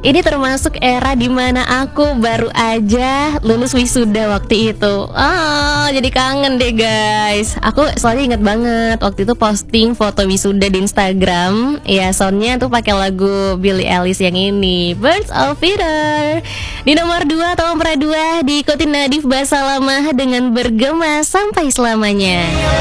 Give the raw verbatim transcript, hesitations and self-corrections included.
Ini termasuk era dimana aku baru aja lulus wisuda waktu itu. Ah, jadi kangen deh guys. Aku soalnya inget banget waktu itu posting foto wisuda di Instagram. Ya soundnya tuh pakai lagu Billie Eilish yang ini, Birds of Feather. Di nomor dua atau nomor dua diikuti Nadif Basalamah dengan Bergema Sampai Selamanya.